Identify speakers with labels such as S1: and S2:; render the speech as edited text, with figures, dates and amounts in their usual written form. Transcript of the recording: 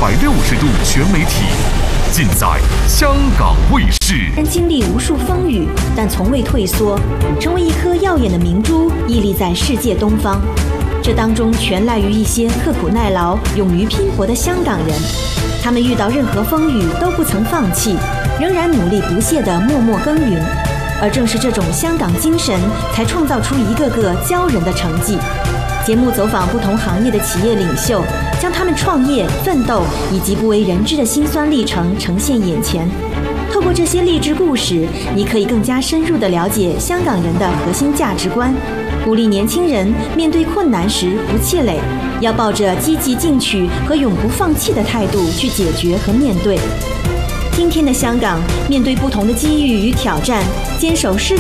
S1: 360度全媒体，尽在香港卫视。
S2: 经历无数风雨，但从未退缩，成为一颗耀眼的明珠，屹立在世界东方。这当中全赖于一些刻苦耐劳、勇于拼搏的香港人。他们遇到任何风雨都不曾放弃，仍然努力不懈地默默耕耘。而正是这种香港精神，才创造出一个个骄人的成绩。节目走访不同行业的企业领袖，将他们创业、奋斗以及不为人知的辛酸历程呈现眼前。透过这些励志故事，你可以更加深入地了解香港人的核心价值观，鼓励年轻人面对困难时不气馁，要抱着积极进取和永不放弃的态度去解决和面对。今天的香港面对不同的机遇与挑战，坚守狮